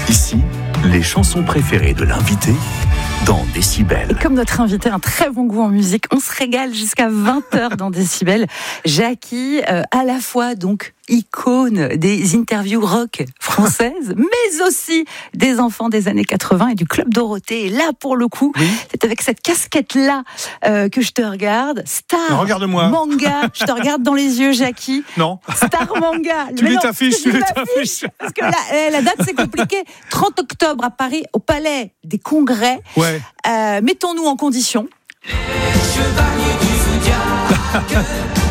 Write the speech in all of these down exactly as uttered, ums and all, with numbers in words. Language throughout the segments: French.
Ici, les chansons préférées de l'invité dans Décibel. Et comme notre invité a un très bon goût en musique, on se régale jusqu'à vingt heures dans Décibel. Jackie, euh, à la fois donc icône des interviews rock françaises, mais aussi des enfants des années quatre-vingts et du Club Dorothée. Et là, pour le coup, oui. c'est avec cette casquette-là euh, que je te regarde. Star non, regarde-moi. Manga. Je te regarde dans les yeux, Jackie. Non. Star Manga. Tu mets ta fiche, tu mets ta fiche. Parce que la, la date, c'est compliqué. trente octobre à Paris, au Palais des Congrès. Ouais. Euh, mettons-nous en condition. Les chevaliers du Zodiac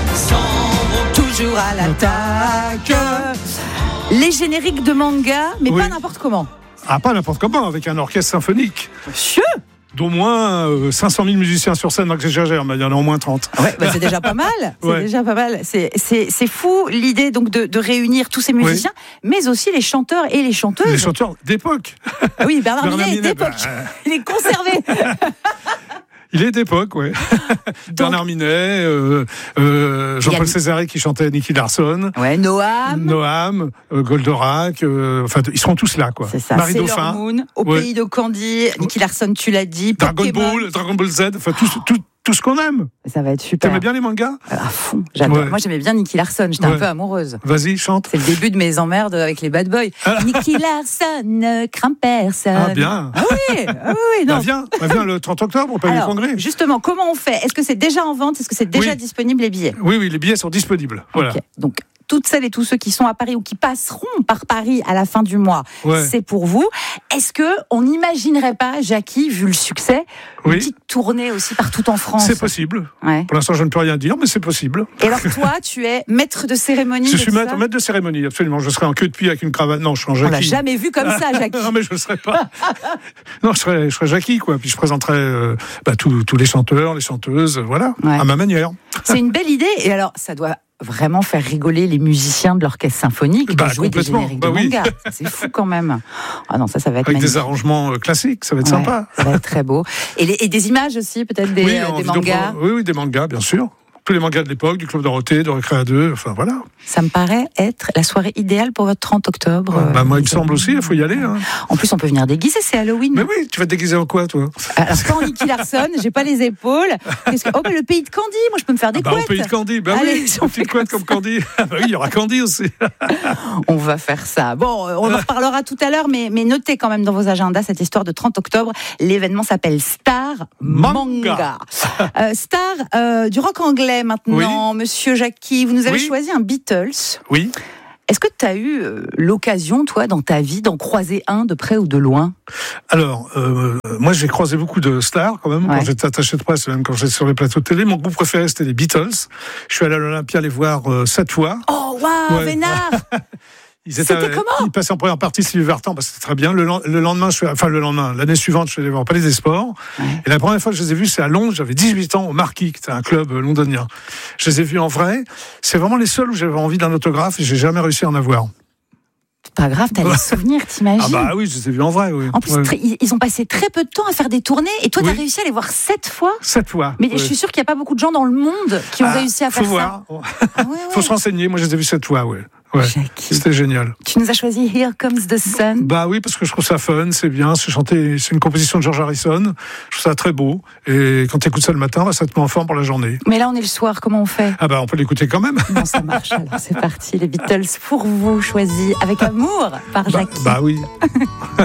toujours à l'attaque. Les génériques de manga, mais oui. pas n'importe comment. Ah, pas n'importe comment, avec un orchestre symphonique. Monsieur d'au moins euh, cinq cent mille musiciens sur scène, donc j'exagère, mais il y en a au moins trente. Ouais, bah c'est déjà pas mal. C'est ouais. déjà pas mal. C'est, c'est, c'est fou l'idée donc de, de réunir tous ces musiciens, oui. mais aussi les chanteurs et les chanteuses. Les chanteurs d'époque. Ah oui, Bernard, Bernard Minet est d'époque. Bah... Il est conservé. Il est d'époque, oui. Donc, Bernard Minet, euh, euh, Jean-Paul a... Césaré qui chantait Nicky Larson. Ouais, Noam. Noam, euh, Goldorak, euh, enfin, ils seront tous là, quoi. C'est ça. Marie Sailor Dauphin. Moon, Au ouais. pays de Candy, Nicky Larson, tu l'as dit. Dragon Pokémon. Ball, Dragon Ball Z, enfin, tout, tout, tout ce qu'on aime. Ça va être super. T'aimais bien les mangas ? À fond, j'adore. Ouais. Moi, j'aimais bien Nicky Larson, j'étais ouais. un peu amoureuse. Vas-y, chante. C'est le début de mes emmerdes avec les bad boys. Ah. Nicky Larson ne craint personne. Ah, bien. Ah oui, ah oui, non. Bah viens, bah viens le trente octobre, on peut aller au congrès. Justement, comment on fait ? Est-ce que c'est déjà en vente ? Est-ce que c'est déjà oui. disponible, les billets ? Oui, oui, les billets sont disponibles. Voilà. Okay. Donc, toutes celles et tous ceux qui sont à Paris ou qui passeront par Paris à la fin du mois, ouais. c'est pour vous. Est-ce qu'on n'imaginerait pas, Jackie, vu le succès, oui. une petite tournée aussi partout en France ? C'est possible. Ouais. Pour l'instant, je ne peux rien dire, mais c'est possible. Et alors toi, tu es maître de cérémonie ? Je suis maître, maître de cérémonie, absolument. Je serai en queue de pied avec une cravate. Non, je serai en Jackie. On l'a jamais vu comme ça, Jackie. Non, mais je ne serai pas. non, je serai, je serai Jackie, quoi. Puis je présenterai euh, bah, tous, tous les chanteurs, les chanteuses, voilà, ouais. à ma manière. C'est une belle idée. Et alors, ça doit vraiment faire rigoler les musiciens de l'orchestre symphonique bah, de jouer des génériques bah, de manga. Oui. Ça, c'est fou quand même. Ah non, ça, ça va être avec magnifique. Des arrangements classiques, ça va être ouais, sympa. Ça va être très beau. Et, les, et des images aussi, peut-être des, oui, euh, des mangas. Oui, oui, des mangas, bien sûr. Tous les mangas de l'époque, du Club Dorothée, de Récréa deux, enfin voilà. Ça me paraît être la soirée idéale pour votre trente octobre. Euh, bah, moi, il me semble aussi, il faut y aller. Hein. En plus, on peut venir déguiser, c'est Halloween. Mais oui, tu vas te déguiser en quoi, toi ? Alors, pas en Nicky Larson, j'ai pas les épaules. Que... Oh, bah, le pays de Candy, moi, je peux me faire des ah bah, couettes. Au pays de Candy, bah Allez, oui, une petite couette comme Candy. Ah bah oui, il y aura Candy aussi. On va faire ça. Bon, on en reparlera tout à l'heure, mais, mais notez quand même dans vos agendas cette histoire de trente octobre. L'événement s'appelle Star Manga. Manga. euh, Star euh, du rock anglais maintenant. Oui. Monsieur Jackie, vous nous avez oui. choisi un Beatles. Oui. Est-ce que tu as eu euh, l'occasion, toi, dans ta vie, d'en croiser un de près ou de loin ? Alors, euh, moi, j'ai croisé beaucoup de stars, quand même, ouais. quand j'étais attaché de presse, même quand j'étais sur les plateaux de télé. Mon groupe préféré, c'était les Beatles. Je suis allé à l'Olympia les voir euh, sept fois. Oh, waouh, ouais. Vénard. Ils étaient, C'était comment ? Ils passaient en première partie Sylvie Vartan, parce que c'était très bien. Le, le lendemain, je suis, enfin le lendemain, l'année suivante, je suis allé voir Palais des Sports. Ouais. Et la première fois que je les ai vus, c'est à Londres. J'avais dix-huit ans au Marquis, qui était un club londonien. Je les ai vus en vrai. C'est vraiment les seuls où j'avais envie d'un autographe et j'ai jamais réussi à en avoir. Pas grave, t'as les souvenirs, t'imagines ? Ah bah oui, je les ai vus en vrai, oui. En plus, ouais. très, ils ont passé très peu de temps à faire des tournées et toi, oui. t'as réussi à les voir sept fois ? Sept fois. Mais oui. je suis sûre qu'il n'y a pas beaucoup de gens dans le monde qui ont ah, réussi à faut faire voir. ça. Ah, ouais, ouais. Faut se renseigner. Moi, je les ai vus sept fois, ouais. Ouais, c'était génial. Tu nous as choisi Here Comes the Sun. Bah oui, parce que je trouve ça fun, c'est bien, c'est chanté, c'est une composition de George Harrison. Je trouve ça très beau. Et quand tu écoutes ça le matin, bah, ça te met en forme pour la journée. Mais là, on est le soir, comment on fait ? Ah bah on peut l'écouter quand même. Bon, ça marche. Alors c'est parti, les Beatles pour vous, choisis avec amour par Jackie. Bah, bah oui.